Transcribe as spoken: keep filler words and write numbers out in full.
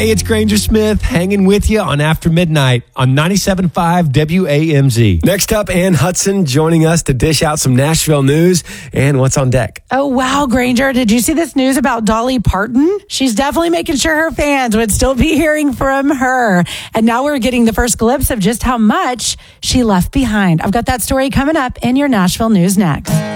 Hey, it's Granger Smith hanging with you on After Midnight on ninety-seven point five W A M Z. Next up, Ann Hudson joining us to dish out some Nashville news and what's on deck. Oh, wow, Granger. Did you see this news about Dolly Parton? She's definitely making sure her fans would still be hearing from her. And now we're getting the first glimpse of just how much she left behind. I've got that story coming up in your Nashville news next.